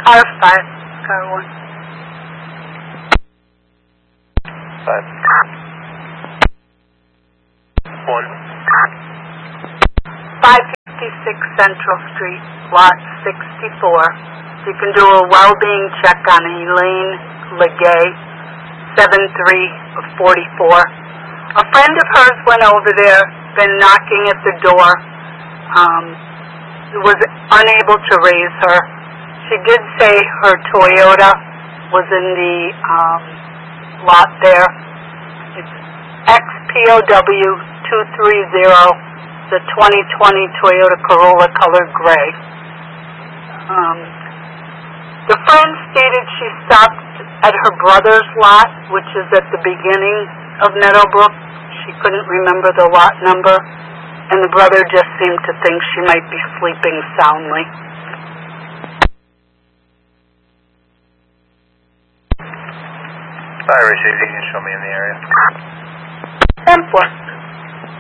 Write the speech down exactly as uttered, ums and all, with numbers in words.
R five, car one. Five. One. five fifty-six Central Street, lot sixty-four. You can do a well-being check on Elaine Legay, seven three forty-four. A friend of hers went over there, been knocking at the door, um, was unable to raise her. She did say her Toyota was in the um, lot there. It's X P O W two three zero, the twenty twenty Toyota Corolla colored gray. Um, the friend stated she stopped at her brother's lot, which is at the beginning of Meadowbrook. She couldn't remember the lot number, and the brother just seemed to think she might be sleeping soundly. I received. You can show me in the area. ten four.